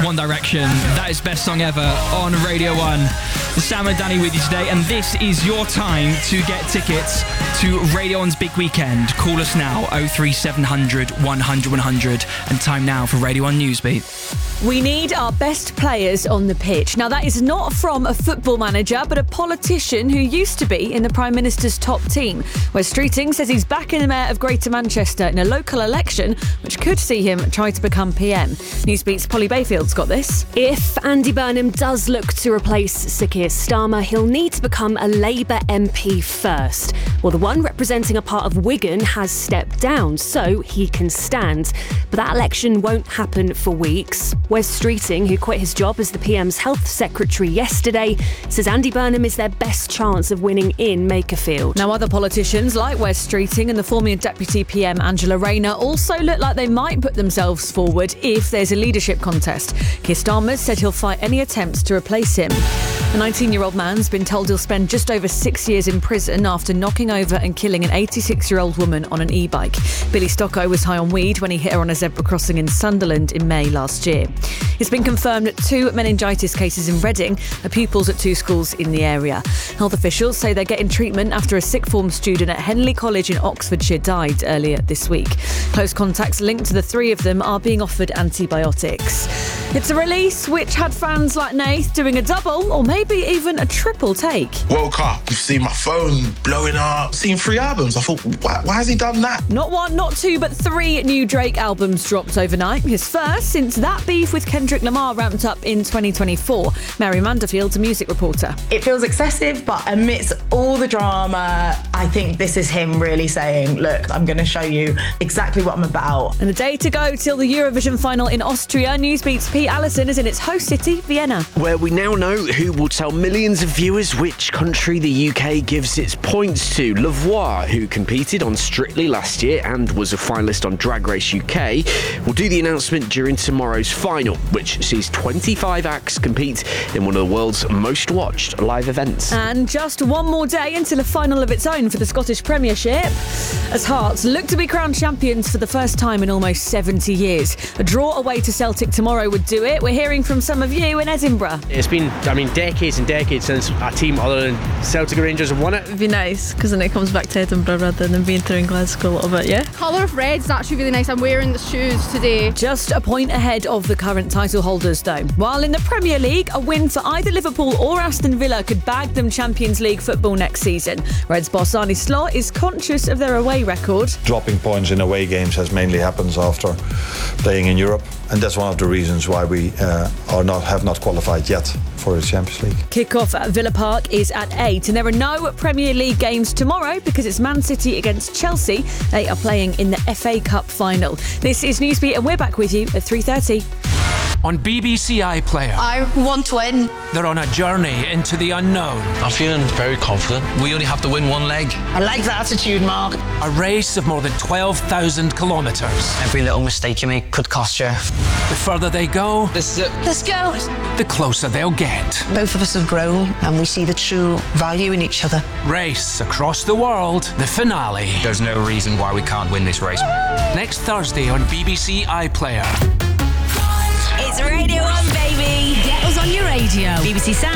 One Direction. That is best song ever on Radio 1. Sam and Danny with you today, and this is your time to get tickets to Radio 1's big weekend. Call us now, 03700 100 100, and time now for Radio 1 Newsbeat. We need our best players on the pitch. Now, that is not from a football manager, but a politician who used to be in the Prime Minister's top team. Wes Streeting says he's backing the Mayor of Greater Manchester in a local election, which could see him try to become PM. Newsbeat's Polly Bayfield's got this. If Andy Burnham does look to replace Sir Keir Starmer, he'll need to become a Labour MP first. Well, the one representing a part of Wigan has stepped down, so he can stand. But that election won't happen for weeks. Wes Streeting, who quit his job as the PM's health secretary yesterday, says Andy Burnham is their best chance of winning in Makerfield. Now, other politicians like Wes Streeting and the former Deputy PM Angela Rayner also look like they might put themselves forward if there's a leadership contest. Keir Starmer said he'll fight any attempts to replace him. The 19-year-old man's been told he'll spend just over 6 years in prison after knocking over and killing an 86-year-old woman on an e-bike. Billy Stocko was high on weed when he hit her on a zebra crossing in Sunderland in May last year. It's been confirmed that 2 meningitis cases in Reading are pupils at 2 schools in the area. Health officials say they're getting treatment after a sixth form student at Henley College in Oxfordshire died earlier this week. Close contacts linked to the 3 of them are being offered antibiotics. It's a release which had fans like Nath doing a double or maybe even a triple take. Woke up, seen my phone blowing up, seen 3 albums. I thought, why has he done that? Not 1, not 2, but 3 new Drake albums dropped overnight. His first since that beef with Kendrick Lamar ramped up in 2024. Mary Manderfield's a music reporter. It feels excessive, but amidst all the drama, I think this is him really saying, look, I'm going to show you exactly what I'm about. And a day to go till the Eurovision final in Austria. Newsbeat's Pete Allison is in its host city, Vienna. Where we now know who will tell millions of viewers which country the UK gives its points to. Lavoie, who competed on Strictly last year and was a finalist on Drag Race UK, will do the announcement during tomorrow's final, which sees 25 acts compete in one of the world's most watched live events. And just one more day until a final of its own for the Scottish Premiership, as Hearts look to be crowned champions for the first time in almost 70 years. A draw away to Celtic tomorrow would do it. We're hearing from some of you in Edinburgh. It's been, decades and decades since a team other than Celtic or Rangers have won it. It'd be nice, because then it comes back to Edinburgh rather than being through in Glasgow a little bit, yeah? Colour of red is actually really nice. I'm wearing the shoes today. Just a point ahead of the current title holders, though. While in the Premier League, a win for either Liverpool or Aston Villa could bag them Champions League football next season. Reds boss Arne Slot is conscious of their away record. Dropping points in away games has mainly happened after playing in Europe, and that's one of the reasons why we have not qualified yet for the Champions League. Kick-off at Villa Park is at 8, and there are no Premier League games tomorrow because it's Man City against Chelsea. They are playing in the FA Cup final. This is Newsbeat, and we're back with you at 3:30. On BBC iPlayer, I want to win. They're on a journey into the unknown. I'm feeling very confident. We only have to win one leg. I like the attitude, Mark. A race of more than 12,000 kilometres. Every little mistake you make could cost you. The further they go, this is it. Let's go. The closer they'll get. Both of us have grown and we see the true value in each other. Race across the world, the finale. There's no reason why we can't win this race. Next Thursday on BBC iPlayer. It's Radio 1, baby. Get us on your radio. BBC Sound.